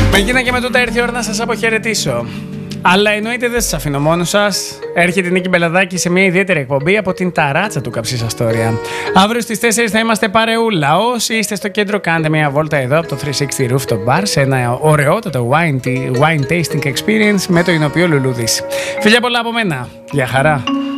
Με εκείνα και με τούτα έρθει η ώρα να σας αποχαιρετήσω. Αλλά εννοείται δεν σας αφήνω μόνος σας. Έρχεται η Νίκη Μπελαδάκη σε μια ιδιαίτερη εκπομπή από την ταράτσα του Καψίς Αστόρια. Αύριο στις 4 θα είμαστε παρεούλα. Όσοι είστε στο κέντρο, κάντε μια βόλτα εδώ από το 360 Rooftop Bar σε ένα ωραιότατο wine tasting experience με το Ινοποιό Λουλούδης. Φιλιά πολλά από μένα. Γεια χαρά.